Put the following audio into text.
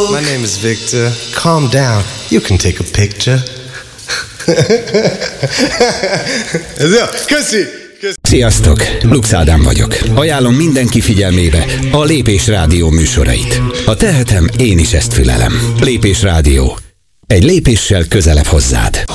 My name is Victor. Calm down. You can take a picture. Ez jó, köszi! Sziasztok! Lux Ádám vagyok. Ajánlom mindenki figyelmébe a Lépés Rádió műsorait. Ha tehetem, én is ezt fülelem. Lépés Rádió. Egy lépéssel közelebb hozzád.